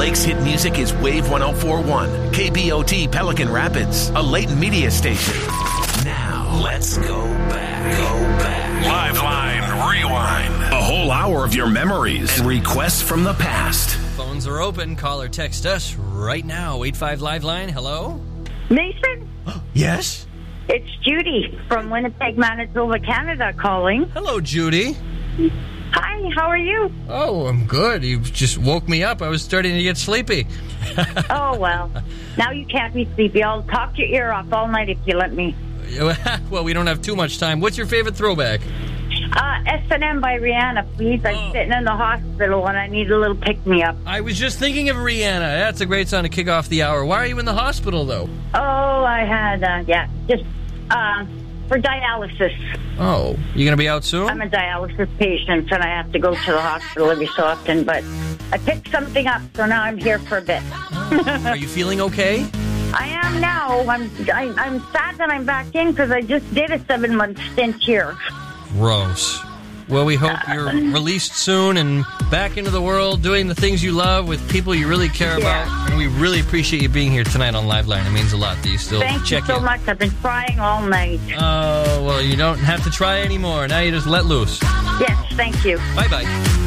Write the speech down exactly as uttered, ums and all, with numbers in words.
Lake's hit music is Wave one oh four point one, K B O T Pelican Rapids, a Leighton media station. Now, let's go back. Go back. Liveline Rewind. A whole hour of your memories and requests from the past. Phones are open. Call or text us right now. eight five Liveline. Hello? Mason? Yes? It's Judy from Winnipeg, Manitoba, Canada calling. Hello, Judy. Hi, how are you? Oh, I'm good. You just woke me up. I was starting to get sleepy. Oh, well. Now you can't be sleepy. I'll talk your ear off all night if you let me. Well, we don't have too much time. What's your favorite throwback? Uh, S and M by Rihanna, please. I'm Oh. sitting in the hospital and I need a little pick-me-up. I was just thinking of Rihanna. That's a great song to kick off the hour. Why are you in the hospital, though? Oh, I had, uh, yeah, just uh, for dialysis. Oh, you going to be out soon? I'm a dialysis patient and I have to go to the hospital every so often, but I picked something up, so now I'm here for a bit. Are you feeling okay? I am now. I'm, I, I'm sad that I'm back in because I just did a seven-month stint here. Gross. Well, we hope you're released soon and back into the world doing the things you love with people you really care Yeah. about. And we really appreciate you being here tonight on Liveline. It means a lot that you still Thank check you so in. much. I've been trying all night. Oh, well, you don't have to try anymore. Now you just let loose. Yes, thank you. Bye-bye.